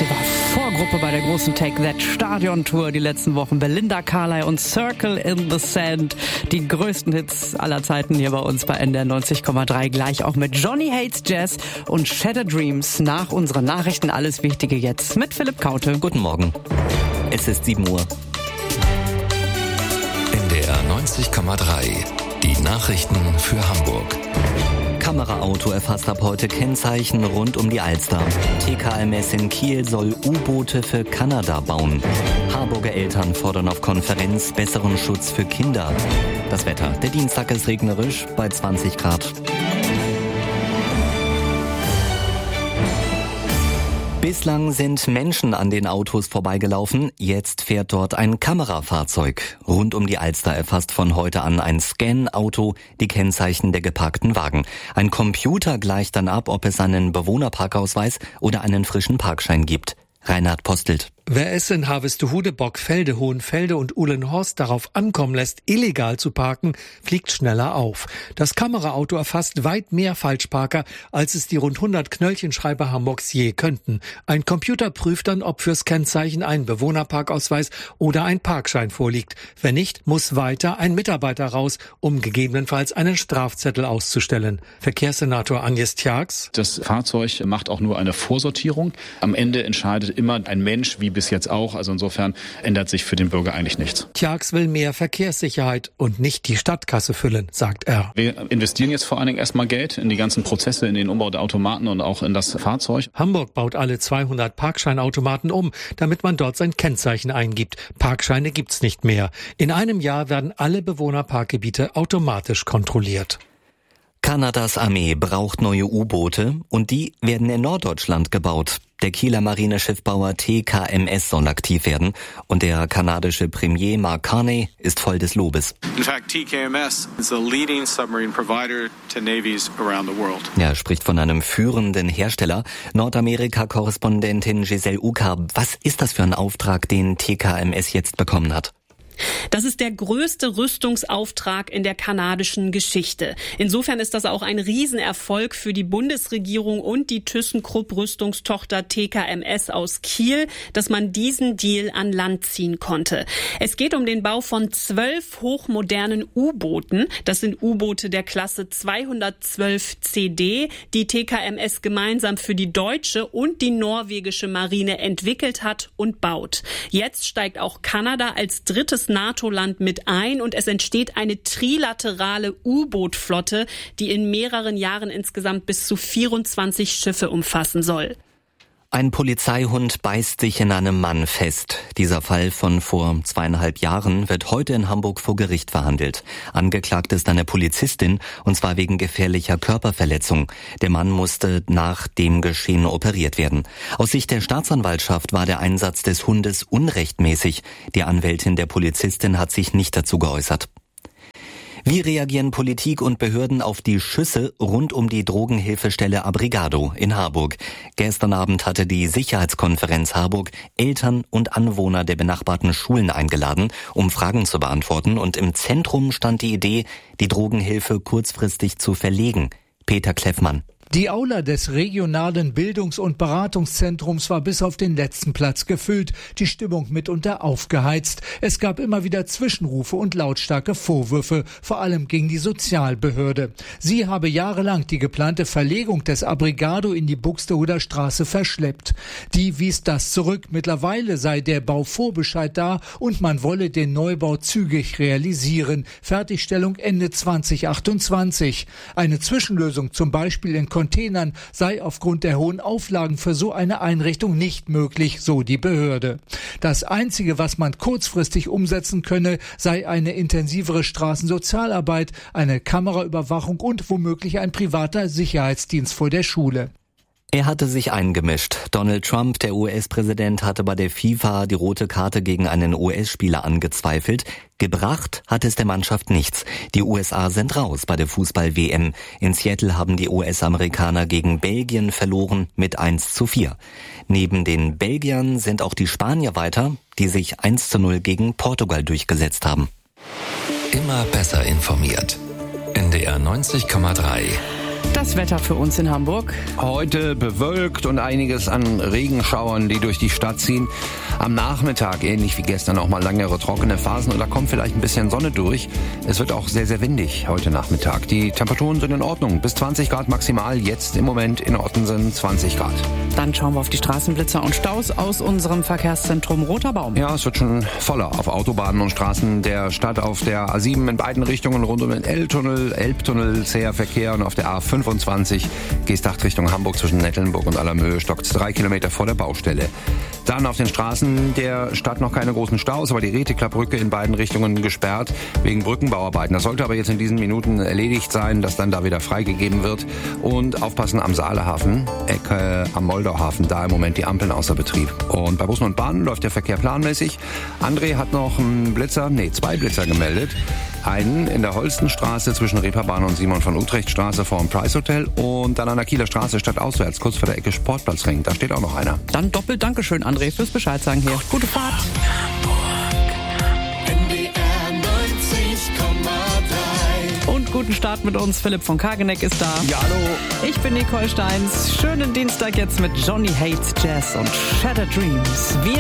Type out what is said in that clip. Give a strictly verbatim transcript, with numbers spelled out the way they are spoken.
Sie war Vorgruppe bei der großen Take That Stadion Tour die letzten Wochen. Belinda Carlisle und Circle in the Sand. Die größten Hits aller Zeiten hier bei uns bei N D R neunzig Komma drei. Gleich auch mit Johnny Hates Jazz und Shattered Dreams. Nach unseren Nachrichten alles Wichtige jetzt mit Philipp Kaute. Guten Morgen. Es ist sieben Uhr. N D R neunzig Komma drei. Die Nachrichten für Hamburg. Kameraauto erfasst ab heute Kennzeichen rund um die Alster. T K M S in Kiel soll U-Boote für Kanada bauen. Harburger Eltern fordern auf Konferenz besseren Schutz für Kinder. Das Wetter. Der Dienstag ist regnerisch bei zwanzig Grad. Bislang sind Menschen an den Autos vorbeigelaufen, jetzt fährt dort ein Kamerafahrzeug. Rund um die Alster erfasst von heute an ein Scan-Auto die Kennzeichen der geparkten Wagen. Ein Computer gleicht dann ab, ob es einen Bewohnerparkausweis oder einen frischen Parkschein gibt. Reinhard Postelt. Wer es in Harvestehude, Bockfelde, Hohenfelde und Uhlenhorst darauf ankommen lässt, illegal zu parken, fliegt schneller auf. Das Kameraauto erfasst weit mehr Falschparker, als es die rund hundert Knöllchenschreiber Hamburgs je könnten. Ein Computer prüft dann, ob fürs Kennzeichen ein Bewohnerparkausweis oder ein Parkschein vorliegt. Wenn nicht, muss weiter ein Mitarbeiter raus, um gegebenenfalls einen Strafzettel auszustellen. Verkehrssenator Agnes Tjax. Das Fahrzeug macht auch nur eine Vorsortierung. Am Ende entscheidet immer ein Mensch, wie bis jetzt auch. Also insofern ändert sich für den Bürger eigentlich nichts. Tjax will mehr Verkehrssicherheit und nicht die Stadtkasse füllen, sagt er. Wir investieren jetzt vor allen Dingen erstmal Geld in die ganzen Prozesse, in den Umbau der Automaten und auch in das Fahrzeug. Hamburg baut alle zweihundert Parkscheinautomaten um, damit man dort sein Kennzeichen eingibt. Parkscheine gibt's nicht mehr. In einem Jahr werden alle Bewohnerparkgebiete automatisch kontrolliert. Kanadas Armee braucht neue U-Boote und die werden in Norddeutschland gebaut. Der Kieler Marineschiffbauer T K M S soll aktiv werden und der kanadische Premier Mark Carney ist voll des Lobes. In fact, T K M S is the leading submarine provider to navies around the world. Er spricht von einem führenden Hersteller. Nordamerika-Korrespondentin Giselle Uka, was ist das für ein Auftrag, den T K M S jetzt bekommen hat? Das ist der größte Rüstungsauftrag in der kanadischen Geschichte. Insofern ist das auch ein Riesenerfolg für die Bundesregierung und die ThyssenKrupp Rüstungstochter T K M S aus Kiel, dass man diesen Deal an Land ziehen konnte. Es geht um den Bau von zwölf hochmodernen U-Booten. Das sind U-Boote der Klasse zweihundertzwölf C D, die T K M S gemeinsam für die deutsche und die norwegische Marine entwickelt hat und baut. Jetzt steigt auch Kanada als drittes NATO-Land mit ein und es entsteht eine trilaterale U-Boot-Flotte, die in mehreren Jahren insgesamt bis zu vierundzwanzig Schiffe umfassen soll. Ein Polizeihund beißt sich in einem Mann fest. Dieser Fall von vor zweieinhalb Jahren wird heute in Hamburg vor Gericht verhandelt. Angeklagt ist eine Polizistin, und zwar wegen gefährlicher Körperverletzung. Der Mann musste nach dem Geschehen operiert werden. Aus Sicht der Staatsanwaltschaft war der Einsatz des Hundes unrechtmäßig. Die Anwältin der Polizistin hat sich nicht dazu geäußert. Wie reagieren Politik und Behörden auf die Schüsse rund um die Drogenhilfestelle Abrigado in Harburg? Gestern Abend hatte die Sicherheitskonferenz Harburg Eltern und Anwohner der benachbarten Schulen eingeladen, um Fragen zu beantworten. Und im Zentrum stand die Idee, die Drogenhilfe kurzfristig zu verlegen. Peter Kleffmann. Die Aula des regionalen Bildungs- und Beratungszentrums war bis auf den letzten Platz gefüllt, die Stimmung mitunter aufgeheizt. Es gab immer wieder Zwischenrufe und lautstarke Vorwürfe, vor allem gegen die Sozialbehörde. Sie habe jahrelang die geplante Verlegung des Abrigado in die Buxtehuder Straße verschleppt. Die wies das zurück. Mittlerweile sei der Bauvorbescheid da und man wolle den Neubau zügig realisieren. Fertigstellung Ende zwanzig achtundzwanzig. Eine Zwischenlösung, zum Beispiel in Containern, sei aufgrund der hohen Auflagen für so eine Einrichtung nicht möglich, so die Behörde. Das Einzige, was man kurzfristig umsetzen könne, sei eine intensivere Straßensozialarbeit, eine Kameraüberwachung und womöglich ein privater Sicherheitsdienst vor der Schule. Er hatte sich eingemischt. Donald Trump, der U S-Präsident, hatte bei der FIFA die rote Karte gegen einen U S-Spieler angezweifelt. Gebracht hat es der Mannschaft nichts. Die U S A sind raus bei der Fußball-W M. In Seattle haben die U S-Amerikaner gegen Belgien verloren mit eins zu vier. Neben den Belgiern sind auch die Spanier weiter, die sich eins zu null gegen Portugal durchgesetzt haben. Immer besser informiert. N D R neunzig Komma drei. Das Wetter für uns in Hamburg. Heute bewölkt und einiges an Regenschauern, die durch die Stadt ziehen. Am Nachmittag, ähnlich wie gestern, auch mal längere trockene Phasen und da kommt vielleicht ein bisschen Sonne durch. Es wird auch sehr, sehr windig heute Nachmittag. Die Temperaturen sind in Ordnung. Bis zwanzig Grad maximal. Jetzt im Moment in Ottensen zwanzig Grad. Dann schauen wir auf die Straßenblitzer und Staus aus unserem Verkehrszentrum Roter Baum. Ja, es wird schon voller auf Autobahnen und Straßen der Stadt. Auf der A sieben in beiden Richtungen rund um den Elbtunnel, Elbtunnel, zäher Verkehr und auf der A fünfundzwanzig Geesthacht Richtung Hamburg zwischen Nettelnburg und Allermöhe stockt drei Kilometer vor der Baustelle. Dann auf den Straßen der Stadt noch keine großen Staus, aber die Reteklapbrücke in beiden Richtungen gesperrt wegen Brückenbauarbeiten. Das sollte aber jetzt in diesen Minuten erledigt sein, dass dann da wieder freigegeben wird. Und aufpassen am Saalehafen, Ecke am Moldauhafen, da im Moment die Ampeln außer Betrieb. Und bei Bussen und Bahnen läuft der Verkehr planmäßig. André hat noch einen Blitzer, nee, zwei Blitzer gemeldet. Einen in der Holstenstraße zwischen Reeperbahn und Simon von Utrecht Straße vor dem Price Hotel und dann an der Kieler Straße stadtauswärts, kurz vor der Ecke Sportplatzring. Da steht auch noch einer. Dann doppelt Dankeschön, André, fürs Bescheid sagen hier. Gute Fahrt. Und guten Start mit uns. Philipp von Kageneck ist da. Ja, hallo. Ich bin Nicole Steins. Schönen Dienstag jetzt mit Johnny Hates Jazz und Shattered Dreams. Wir